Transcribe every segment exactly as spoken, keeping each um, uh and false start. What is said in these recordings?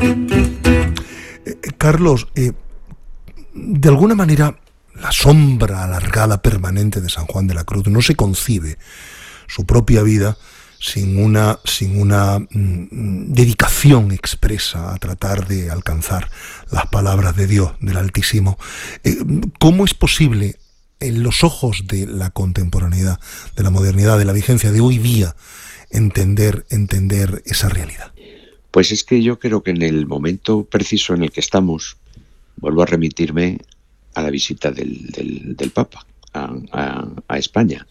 Eh, Carlos, eh, de alguna manera la sombra alargada permanente de San Juan de la Cruz no se concibe su propia vida sin una, sin una mm, dedicación expresa a tratar de alcanzar las palabras de Dios, del Altísimo. Eh, ¿Cómo es posible, en los ojos de la contemporaneidad, de la modernidad, de la vigencia de hoy día, entender, entender esa realidad? Pues es que yo creo que en el momento preciso en el que estamos, vuelvo a remitirme a la visita del, del, del Papa a, a, a España.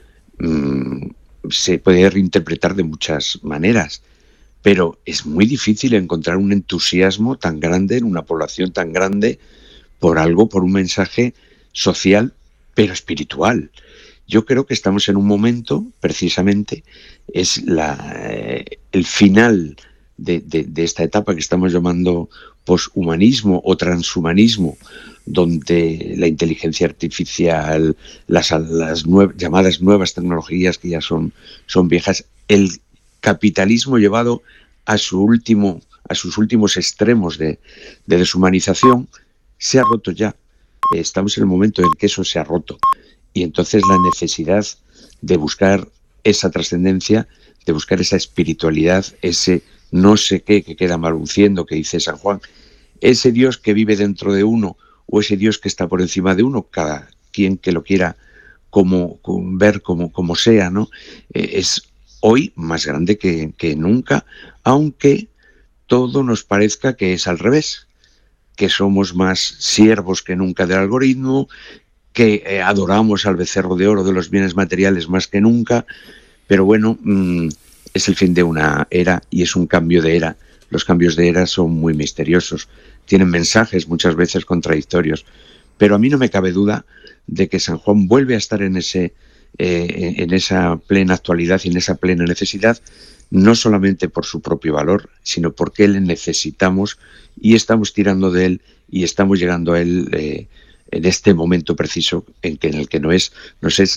Mm, se puede reinterpretar de muchas maneras, pero es muy difícil encontrar un entusiasmo tan grande en una población tan grande por algo, por un mensaje social, pero espiritual. Yo creo que estamos en un momento, precisamente, es la, eh, el final de, de, de esta etapa que estamos llamando poshumanismo o transhumanismo, donde la inteligencia artificial, las, las nue- llamadas nuevas tecnologías que ya son, son viejas, el capitalismo llevado a su último, a sus últimos extremos de, de deshumanización, se ha roto ya. Estamos en el momento en que eso se ha roto. Y entonces la necesidad de buscar esa trascendencia, de buscar esa espiritualidad, ese no sé qué que queda balbuciendo que dice San Juan, ese Dios que vive dentro de uno o ese Dios que está por encima de uno, cada quien que lo quiera como, como ver como, como sea, ¿no? Eh, es hoy más grande que, que nunca, aunque todo nos parezca que es al revés, que somos más siervos que nunca del algoritmo, que eh, adoramos al becerro de oro de los bienes materiales más que nunca, pero bueno, mmm, es el fin de una era y es un cambio de era. Los cambios de era son muy misteriosos, tienen mensajes muchas veces contradictorios, pero a mí no me cabe duda de que San Juan vuelve a estar en, ese, eh, en esa plena actualidad y en esa plena necesidad, no solamente por su propio valor, sino porque le necesitamos y estamos tirando de él y estamos llegando a él eh, en este momento preciso en, que, en el que no es, nos es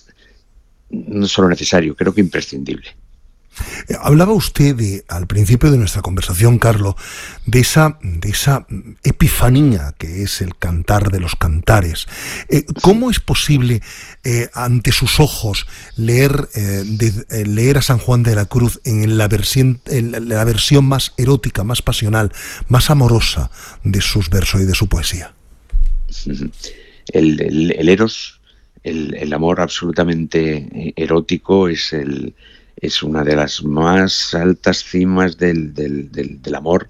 no solo necesario, creo que imprescindible. Hablaba usted de, al principio de nuestra conversación, Carlos, de esa, de esa epifanía que es el cantar de los cantares. Eh, ¿Cómo es posible eh, ante sus ojos leer, eh, de, eh, leer a San Juan de la Cruz en la versión, en la versión más erótica, más pasional, más amorosa de sus versos y de su poesía? El, el, el eros, el, el amor absolutamente erótico es el es una de las más altas cimas del, del, del, del amor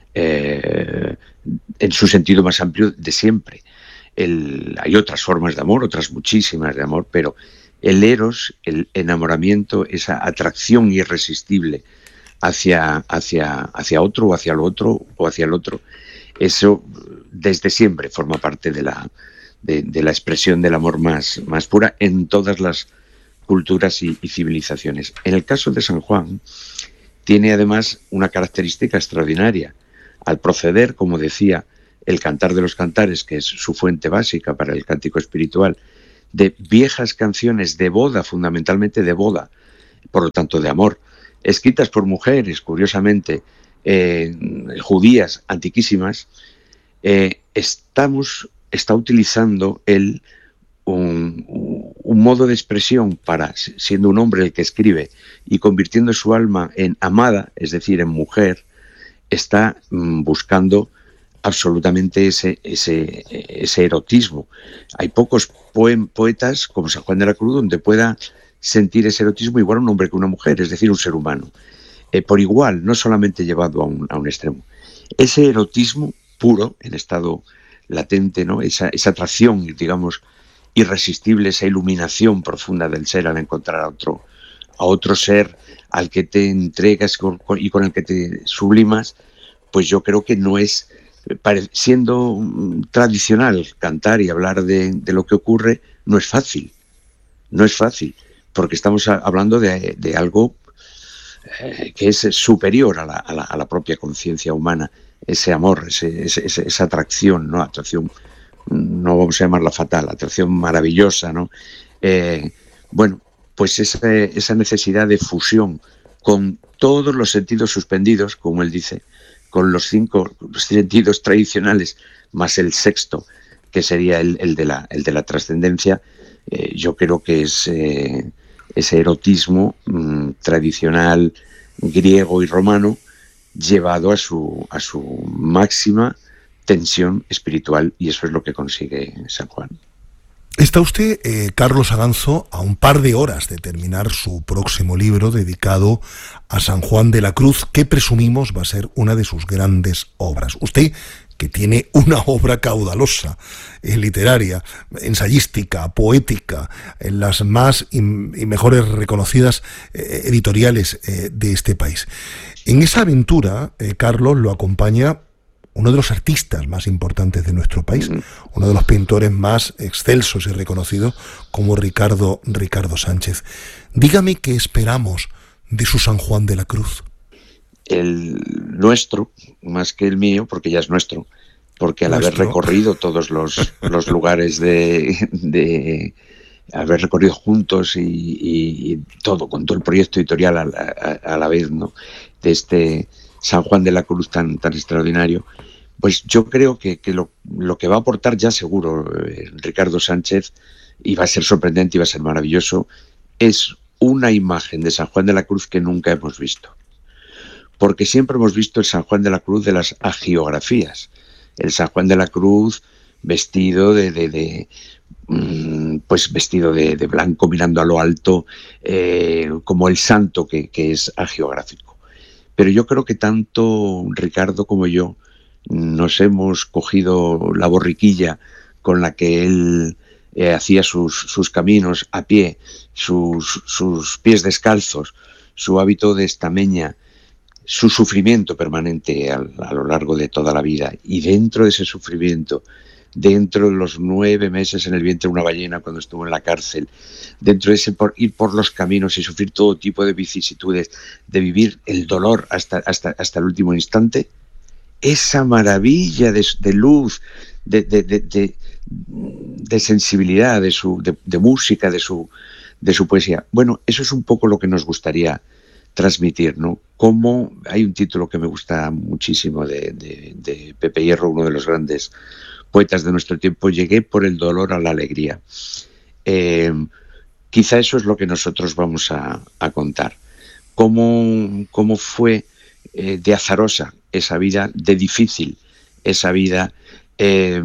eh, en su sentido más amplio de siempre. El, hay otras formas de amor, otras muchísimas de amor, pero el eros, el enamoramiento, esa atracción irresistible hacia, hacia, hacia otro o hacia el otro o hacia el otro, eso desde siempre forma parte de la, de, de la expresión del amor más, más pura en todas las culturas y, y civilizaciones. En el caso de San Juan, tiene además una característica extraordinaria. Al proceder, como decía, el Cantar de los Cantares, que es su fuente básica para el cántico espiritual, de viejas canciones de boda, fundamentalmente de boda, por lo tanto de amor, escritas por mujeres, curiosamente, eh, judías antiquísimas, eh, estamos, está utilizando el Un, un modo de expresión para, siendo un hombre el que escribe y convirtiendo su alma en amada, es decir, en mujer, está mm, buscando absolutamente ese, ese, ese erotismo. Hay pocos poem, poetas como San Juan de la Cruz donde pueda sentir ese erotismo igual un hombre que una mujer, es decir, un ser humano. Eh, por igual, no solamente llevado a un, a un extremo. Ese erotismo puro, en estado latente, ¿no? esa, esa atracción, digamos, irresistible, esa iluminación profunda del ser al encontrar a otro, a otro ser al que te entregas y con el que te sublimas, pues yo creo que no es, siendo tradicional cantar y hablar de, de lo que ocurre, no es fácil, no es fácil, porque estamos hablando de, de algo eh, que es superior a la, a la, a la propia conciencia humana, ese amor, ese, ese, esa atracción, ¿no? Atracción, no vamos a llamarla fatal, atracción maravillosa, ¿no? Eh, bueno, pues esa, esa necesidad de fusión con todos los sentidos suspendidos, como él dice, con los cinco sentidos tradicionales, más el sexto, que sería el, el de la, el de la trascendencia, eh, yo creo que es eh, ese erotismo mmm, tradicional griego y romano llevado a su, a su máxima tensión espiritual, y eso es lo que consigue San Juan. Está usted, eh, Carlos Aganzo, a un par de horas de terminar su próximo libro dedicado a San Juan de la Cruz, que presumimos va a ser una de sus grandes obras. Usted, que tiene una obra caudalosa, eh, literaria, ensayística, poética, en las más y, y mejores reconocidas eh, editoriales eh, de este país. En esa aventura, eh, Carlos, lo acompaña uno de los artistas más importantes de nuestro país, uno de los pintores más excelsos y reconocidos, como Ricardo, Ricardo Sánchez. Dígame qué esperamos de su San Juan de la Cruz. El nuestro, más que el mío, porque ya es nuestro, porque al nuestro. haber recorrido todos los, los lugares de, de haber recorrido juntos y, y, y todo, con todo el proyecto editorial a la, a, a la vez, ¿no?, de este San Juan de la Cruz tan, tan extraordinario, pues yo creo que, que lo, lo que va a aportar ya seguro eh, Ricardo Sánchez, y va a ser sorprendente y va a ser maravilloso, es una imagen de San Juan de la Cruz que nunca hemos visto. Porque siempre hemos visto el San Juan de la Cruz de las hagiografías, el San Juan de la Cruz vestido de, de, de pues vestido de, de blanco, mirando a lo alto, eh, como el santo que, que es hagiográfico. Pero yo creo que tanto Ricardo como yo nos hemos cogido la borriquilla con la que él eh, hacía sus, sus caminos a pie, sus, sus pies descalzos, su hábito de estameña, su sufrimiento permanente a, a lo largo de toda la vida. Y dentro de ese sufrimiento, dentro de los nueve meses en el vientre de una ballena cuando estuvo en la cárcel, dentro de ese por, ir por los caminos y sufrir todo tipo de vicisitudes, de vivir el dolor hasta, hasta, hasta el último instante, esa maravilla de, de luz, de, de, de, de, de sensibilidad, de, su, de, de música, de su, de su poesía. Bueno, eso es un poco lo que nos gustaría transmitir, ¿no? Como hay un título que me gusta muchísimo de, de, de Pepe Hierro, uno de los grandes poetas de nuestro tiempo: llegué por el dolor a la alegría. Eh, quizá eso es lo que nosotros vamos a, a contar. Cómo, cómo fue eh, de azarosa esa vida, de difícil esa vida, eh,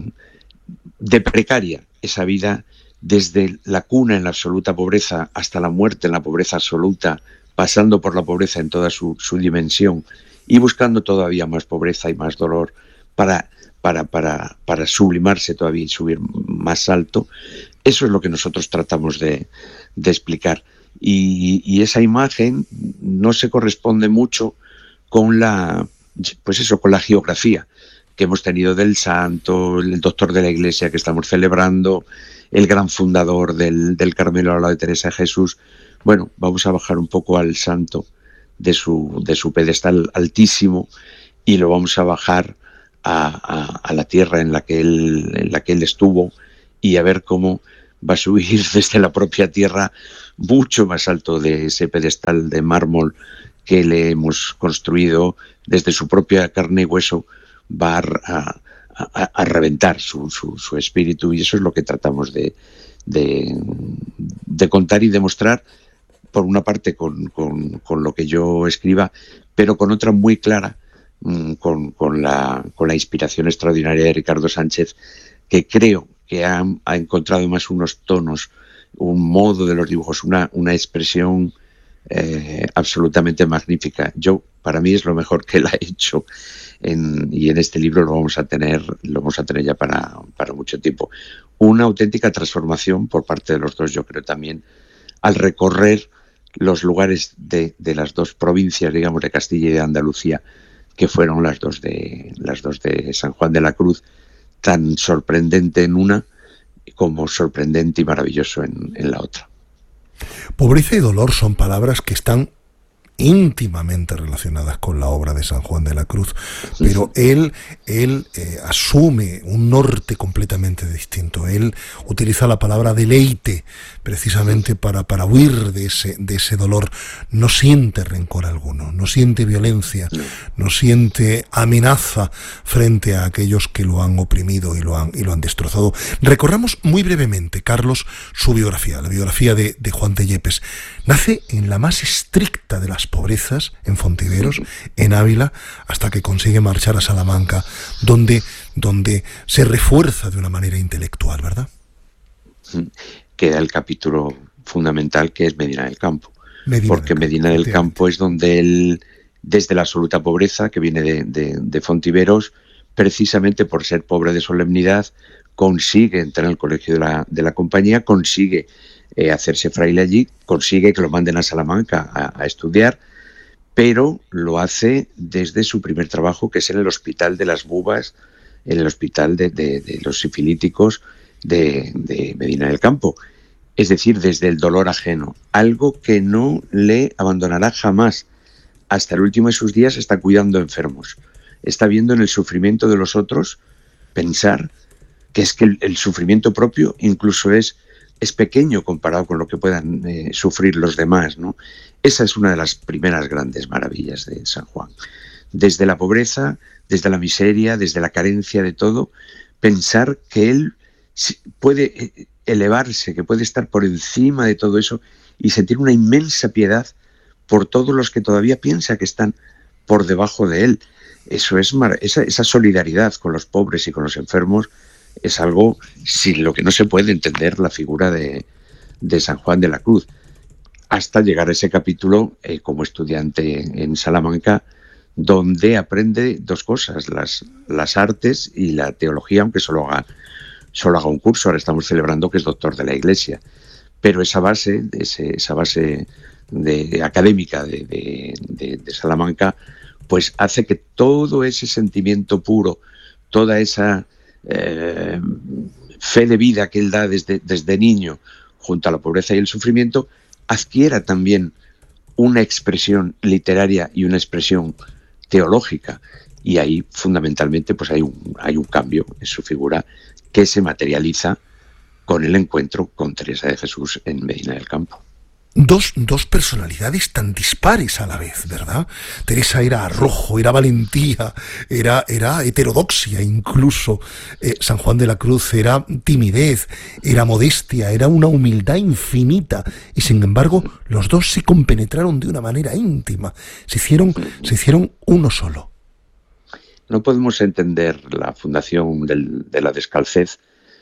de precaria esa vida, desde la cuna en la absoluta pobreza hasta la muerte en la pobreza absoluta, pasando por la pobreza en toda su, su dimensión y buscando todavía más pobreza y más dolor para, para, para, para sublimarse todavía y subir más alto. Eso es lo que nosotros tratamos de, de explicar. Y, y esa imagen no se corresponde mucho con la, pues eso, con la geografía que hemos tenido del santo, el doctor de la Iglesia que estamos celebrando, el gran fundador del, del Carmelo al lado de Teresa de Jesús. Bueno, vamos a bajar un poco al santo de su, de su pedestal altísimo y lo vamos a bajar a, a, a la tierra en la que él, en la que él estuvo, y a ver cómo va a subir desde la propia tierra mucho más alto de ese pedestal de mármol que le hemos construido. Desde su propia carne y hueso va a, a, a reventar su, su, su espíritu, y eso es lo que tratamos de, de, de contar y demostrar, por una parte con, con, con lo que yo escriba, pero con otra muy clara, con, con, la, con la inspiración extraordinaria de Ricardo Sánchez, que creo que ha, ha encontrado más unos tonos, un modo de los dibujos, una, una expresión eh, absolutamente magnífica. Yo, para mí es lo mejor que él ha hecho, en, y en este libro lo vamos a tener, lo vamos a tener ya para, para mucho tiempo. Una auténtica transformación por parte de los dos, yo creo, también, al recorrer los lugares de, de las dos provincias, digamos, de Castilla y de Andalucía, que fueron las dos de, las dos de San Juan de la Cruz, tan sorprendente en una como sorprendente y maravilloso en, en la otra. Pobreza y dolor son palabras que están íntimamente relacionadas con la obra de San Juan de la Cruz, pero él, él eh, asume un norte completamente distinto. Él utiliza la palabra deleite precisamente para, para huir de ese, de ese dolor. No siente rencor alguno, no siente violencia, no siente amenaza frente a aquellos que lo han oprimido y lo han, y lo han destrozado. Recorramos muy brevemente, Carlos, su biografía, la biografía de, de Juan de Yepes. Nace en la más estricta de las pobrezas, en Fontiveros, en Ávila, hasta que consigue marchar a Salamanca, donde, donde se refuerza de una manera intelectual, ¿verdad? Queda el capítulo fundamental, que es Medina del Campo. Medina porque del Medina Campo, del Campo es donde él, desde la absoluta pobreza, que viene de, de, de Fontiveros, precisamente por ser pobre de solemnidad, consigue entrar en el colegio de la, de la compañía, consigue eh, hacerse fraile allí, consigue que lo manden a Salamanca a, a estudiar, pero lo hace desde su primer trabajo, que es en el Hospital de las Bubas, en el Hospital de, de, de los Sifilíticos de, de Medina del Campo. Es decir, desde el dolor ajeno, algo que no le abandonará jamás. Hasta el último de sus días está cuidando enfermos, está viendo en el sufrimiento de los otros, pensar que es que el, el sufrimiento propio incluso es, es pequeño comparado con lo que puedan eh, sufrir los demás, ¿no? Esa es una de las primeras grandes maravillas de San Juan. Desde la pobreza, desde la miseria, desde la carencia de todo, pensar que él puede elevarse, que puede estar por encima de todo eso y sentir una inmensa piedad por todos los que todavía piensa que están por debajo de él. Eso es esa, esa solidaridad con los pobres y con los enfermos es algo sin lo que no se puede entender la figura de, de San Juan de la Cruz, hasta llegar a ese capítulo eh, como estudiante en Salamanca, donde aprende dos cosas, las, las artes y la teología, aunque solo haga, solo haga un curso. Ahora estamos celebrando que es doctor de la Iglesia, pero esa base, ese, esa base de, académica de, de, de, de Salamanca, pues hace que todo ese sentimiento puro, toda esa eh, fe de vida que él da desde, desde niño, junto a la pobreza y el sufrimiento, adquiera también una expresión literaria y una expresión teológica. Y ahí fundamentalmente pues hay un, hay un cambio en su figura que se materializa con el encuentro con Teresa de Jesús en Medina del Campo. Dos, dos personalidades tan dispares a la vez, ¿verdad? Teresa era arrojo, era valentía, era, era heterodoxia incluso. Eh, San Juan de la Cruz era timidez, era modestia, era una humildad infinita. Y sin embargo, los dos se compenetraron de una manera íntima. Se hicieron, se hicieron uno solo. No podemos entender la fundación del, de la Descalcez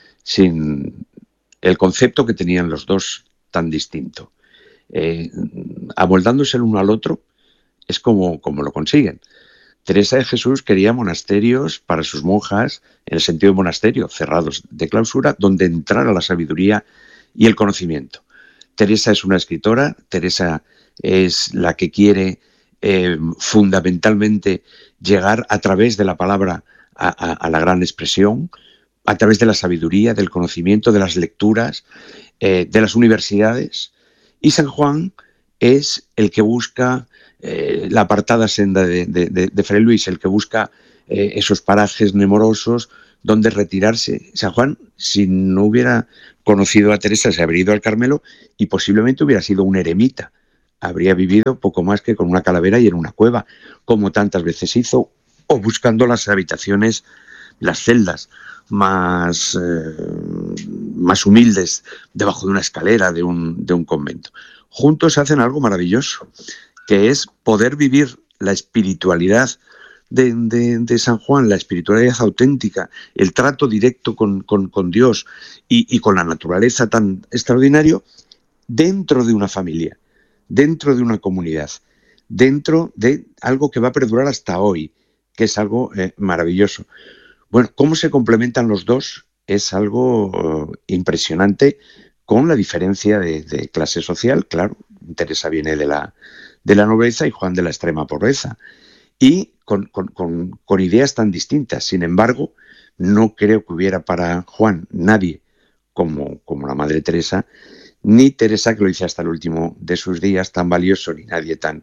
sin el concepto que tenían los dos tan distinto. Eh, amoldándose el uno al otro es como, como lo consiguen. Teresa de Jesús quería monasterios para sus monjas, en el sentido de monasterio, cerrados de clausura, donde entrara la sabiduría y el conocimiento. Teresa es una escritora, Teresa es la que quiere eh, fundamentalmente llegar a través de la palabra a, a, a la gran expresión, a través de la sabiduría, del conocimiento, de las lecturas, eh, de las universidades. Y San Juan es el que busca eh, la apartada senda de, de, de, de Fray Luis, el que busca eh, esos parajes nemorosos donde retirarse. San Juan, si no hubiera conocido a Teresa, se habría ido al Carmelo y posiblemente hubiera sido un eremita. Habría vivido poco más que con una calavera y en una cueva, como tantas veces hizo, o buscando las habitaciones, las celdas más, eh, más humildes debajo de una escalera de un, de un convento. Juntos hacen algo maravilloso, que es poder vivir la espiritualidad de, de, de San Juan, la espiritualidad auténtica, el trato directo con, con, con Dios y, y con la naturaleza tan extraordinario, dentro de una familia, dentro de una comunidad, dentro de algo que va a perdurar hasta hoy, que es algo eh, maravilloso. Bueno, cómo se complementan los dos es algo uh, impresionante, con la diferencia de, de clase social. Claro, Teresa viene de la, de la nobleza y Juan de la extrema pobreza, y con, con, con, con ideas tan distintas. Sin embargo, no creo que hubiera para Juan nadie como, como la Madre Teresa, ni Teresa, que lo hizo hasta el último de sus días, tan valioso, ni nadie tan,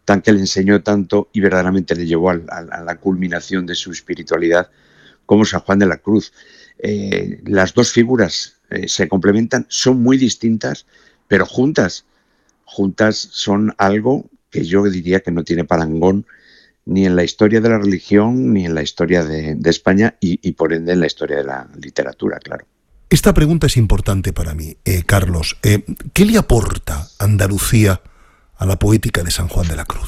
tan que le enseñó tanto y verdaderamente le llevó a, a, a la culminación de su espiritualidad, como San Juan de la Cruz. Eh, las dos figuras eh, se complementan, son muy distintas, pero juntas, juntas son algo que yo diría que no tiene parangón ni en la historia de la religión, ni en la historia de, de España y, y por ende en la historia de la literatura, claro. Esta pregunta es importante para mí, eh, Carlos. Eh, ¿Qué le aporta Andalucía a la poética de San Juan de la Cruz?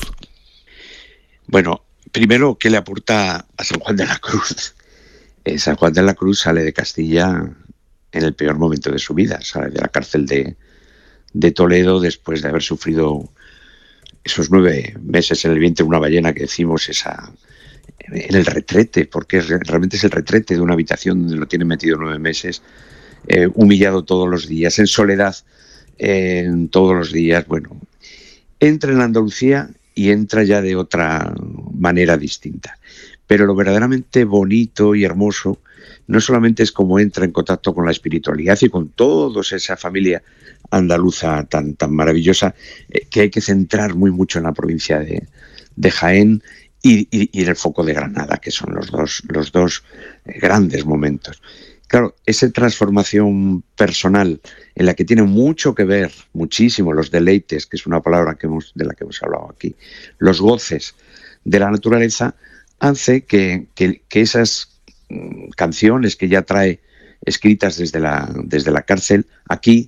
Bueno, primero, ¿qué le aporta a San Juan de la Cruz? Eh, San Juan de la Cruz sale de Castilla en el peor momento de su vida, sale de la cárcel de, de Toledo después de haber sufrido esos nueve meses en el vientre de una ballena que decimos, esa en el retrete, porque es, realmente es el retrete de una habitación donde lo tienen metido nueve meses, eh, humillado todos los días, en soledad, eh, todos los días. Bueno, entra en Andalucía y entra ya de otra manera distinta. Pero lo verdaderamente bonito y hermoso no solamente es cómo entra en contacto con la espiritualidad y con toda esa familia andaluza tan, tan maravillosa, eh, que hay que centrar muy mucho en la provincia de, de Jaén y, y, y en el foco de Granada, que son los dos, los dos grandes momentos. Claro, esa transformación personal en la que tiene mucho que ver, muchísimo, los deleites, que es una palabra que hemos, de la que hemos hablado aquí, los goces de la naturaleza, hace que, que, que esas canciones que ya trae escritas desde la, desde la cárcel, aquí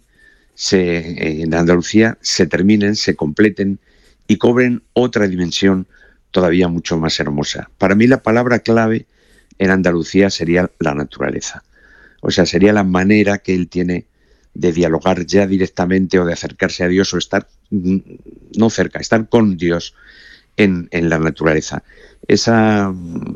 se, en Andalucía se terminen, se completen y cobren otra dimensión todavía mucho más hermosa. Para mí la palabra clave en Andalucía sería la naturaleza. O sea, sería la manera que él tiene de dialogar ya directamente o de acercarse a Dios o estar, no cerca, estar con Dios en, en la naturaleza. Esa,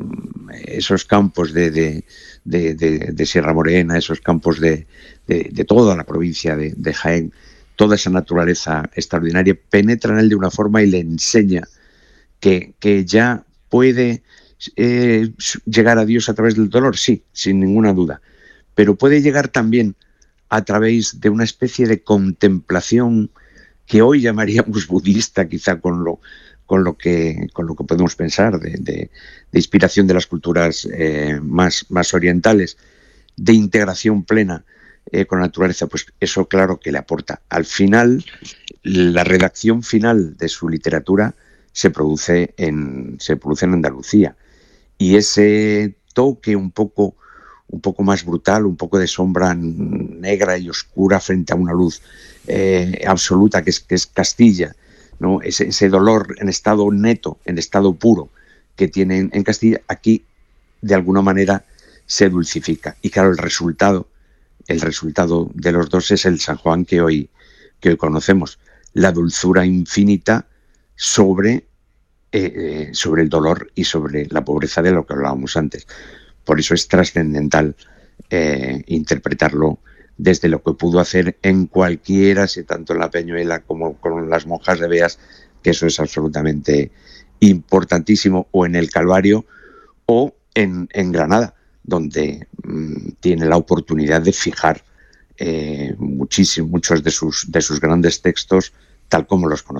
esos campos de, de, de, de, de Sierra Morena, esos campos de, de, de toda la provincia de, de Jaén, toda esa naturaleza extraordinaria, penetra en él de una forma y le enseña que, que ya puede eh, llegar a Dios a través del dolor, sí, sin ninguna duda, pero puede llegar también a través de una especie de contemplación que hoy llamaríamos budista, quizá con lo con lo que con lo que podemos pensar de, de, de inspiración de las culturas eh, más, más orientales, de integración plena eh, con la naturaleza, pues eso claro que le aporta. Al final, la redacción final de su literatura se produce en, se produce en Andalucía, y ese toque un poco, un poco más brutal, un poco de sombra negra y oscura frente a una luz eh, absoluta que es, que es Castilla, ¿no? Ese, ese dolor en estado neto, en estado puro que tienen en Castilla, aquí de alguna manera se dulcifica. Y claro, el resultado, el resultado de los dos es el San Juan que hoy, que hoy conocemos, la dulzura infinita sobre, eh, sobre el dolor y sobre la pobreza de lo que hablábamos antes. Por eso es trascendental eh, interpretarlo desde lo que pudo hacer en cualquiera, si tanto en la Peñuela como con las monjas de Beas, que eso es absolutamente importantísimo, o en el Calvario, o en, en Granada, donde mmm, tiene la oportunidad de fijar eh, muchísimo, muchos de sus, de sus grandes textos tal como los conocemos.